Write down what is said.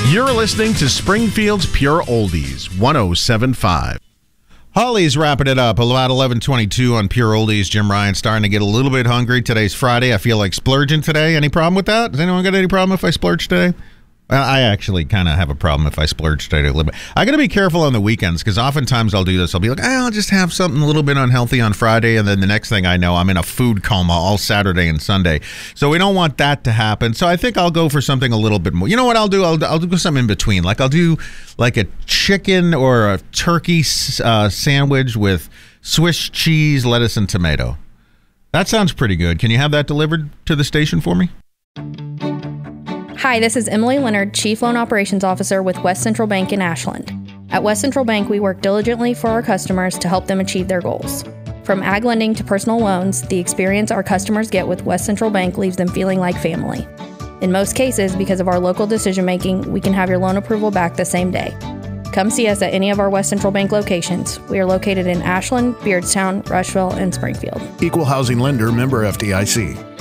You're listening to Springfield's Pure Oldies, 107.5. Holly's wrapping it up about 11:22 on Pure Oldies. Jim Ryan starting to get a little bit hungry. Today's Friday. I feel like splurging today. Any problem with that? Does anyone got any problem if I splurge today? I actually kind of have a problem if I splurge today a little bit. I got to be careful on the weekends because oftentimes I'll do this. I'll be like, I'll just have something a little bit unhealthy on Friday, and then the next thing I know, I'm in a food coma all Saturday and Sunday. So we don't want that to happen. So I think I'll go for something a little bit more. You know what I'll do? I'll do something in between. Like I'll do like a chicken or a turkey sandwich with Swiss cheese, lettuce, and tomato. That sounds pretty good. Can you have that delivered to the station for me? Hi, this is Emily Leonard, Chief Loan Operations Officer with West Central Bank in Ashland. At West Central Bank, we work diligently for our customers to help them achieve their goals. From ag lending to personal loans, the experience our customers get with West Central Bank leaves them feeling like family. In most cases, because of our local decision-making, we can have your loan approval back the same day. Come see us at any of our West Central Bank locations. We are located in Ashland, Beardstown, Rushville, and Springfield. Equal housing lender, member FDIC.